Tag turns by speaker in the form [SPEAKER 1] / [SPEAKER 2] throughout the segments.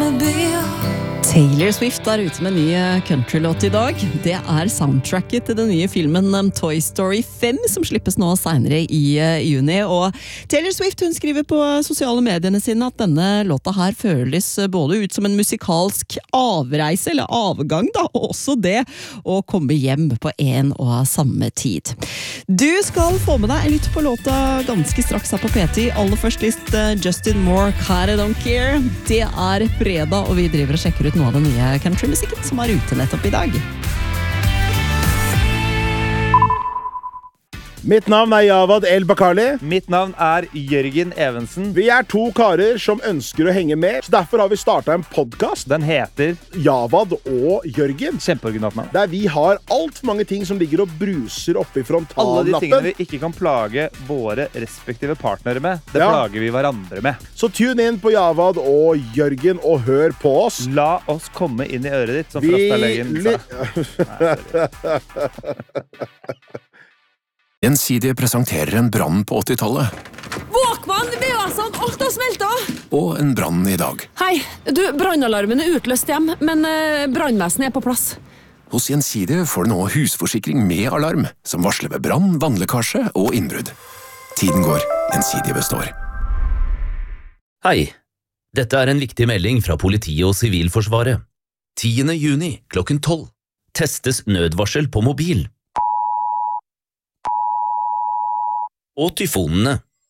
[SPEAKER 1] Taylor Swift ute med ny countrylåt I dag. Det soundtracket til den nye filmen Toy Story 5 som slippes nå senere I juni. Og Taylor Swift hun skriver på sosiale mediene sine at denne låta her føles både ut som en musikalsk avreise eller avgang da, og også det å komme hjem på en og samme tid. Du skal få med deg en lytt på låta ganske straks her på P10. Aller først list Justin Moore, I Don't Care. Det fredag, og vi driver og sjekker ut noe av den nye countrymusikken som ute nettopp I dag.
[SPEAKER 2] Mitt navn Javad El Bakali.
[SPEAKER 3] Mitt navn Jørgen Evensen.
[SPEAKER 2] Vi to karer som ønsker å henge med, så derfor har vi startet en podcast.
[SPEAKER 3] Den heter
[SPEAKER 2] Javad og Jørgen.
[SPEAKER 3] Kjempeoriginalt navn.
[SPEAKER 2] Der vi har alt for mange ting som ligger og bruser oppi frontallappen.
[SPEAKER 3] Alle de tingene vi ikke kan plage våre respektive partnere med, det plager vi hverandre med.
[SPEAKER 2] Så tune inn på Javad og Jørgen og hør på oss.
[SPEAKER 3] La oss komme inn I øret ditt, som Frostalegen sa.
[SPEAKER 4] Gjensidige presenterer en brann på 80-tallet.
[SPEAKER 5] Walkman, VH-en, alt har smeltet!
[SPEAKER 4] Og en brann I dag.
[SPEAKER 5] Hei, brannalarmen utløst hjem, men brannvesenet på plass.
[SPEAKER 4] Hos Gjensidige får du nå husforsikring med alarm, som varsler ved brann, vannlekkasje og innbrudd. Tiden går, Gjensidige består.
[SPEAKER 6] Hei, dette en viktig melding fra politiet og Sivilforsvaret. 10. juni klokken 12. Testes nødvarsel på mobil. Og tyfonene.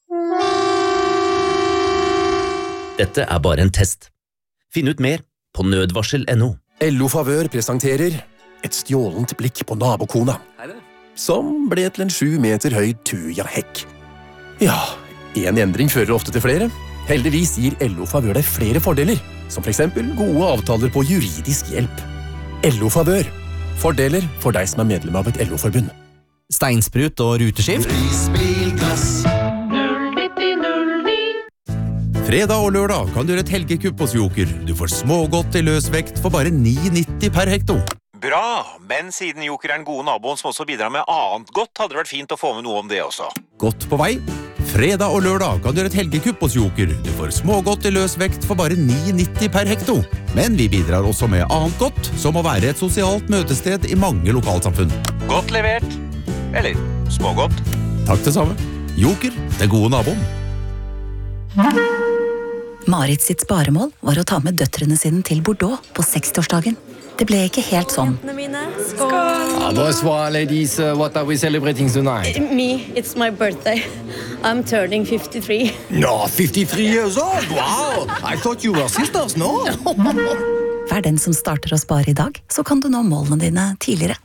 [SPEAKER 6] Dette bare en test. Finn ut mer på nødvarsel.no.
[SPEAKER 4] LO Favør presenterer et stjålent blikk på nabokona, som ble til en 7 meter høy tuja-hekk. Ja, en endring fører ofte til flere. Heldigvis gir LO Favør deg flere fordeler, som for eksempel gode avtaler på juridisk hjelp. LO Favør. Fordeler for deg som medlem av et LO-forbund.
[SPEAKER 7] Steinsprut og ruteskift.
[SPEAKER 8] Fredag og lørdag kan du gjøre et helgekupp hos Joker. Du får smågodt I løsvekt for bare 9,90 per hekto.
[SPEAKER 9] Bra, men siden Joker den gode naboen som også bidrar med annet godt, hadde det vært fint å få med noe om det også.
[SPEAKER 8] Godt på vei. Fredag og lørdag kan du gjøre et helgekupp hos Joker. Du får smågodt I løsvekt for bare 9,90 per hekto. Men vi bidrar også med annet godt, som å være et sosialt møtested I mange lokalsamfunn.
[SPEAKER 9] Godt levert. Eller smågodt.
[SPEAKER 8] Takk det samme. Joker, den gode naboen.
[SPEAKER 10] Marit sitt sparemål var å ta med døtrene sine til Bordeaux på 60-årsdagen. Det ble ikke helt sånn.
[SPEAKER 11] Skål! Bonsoir, ladies. What are we celebrating tonight?
[SPEAKER 12] Me, it's my birthday. I'm turning 53.
[SPEAKER 11] No, 53 years old? Wow! I thought you were sisters, no?
[SPEAKER 10] Vær den som starter å spare I dag, så kan du nå målene dine tidligere.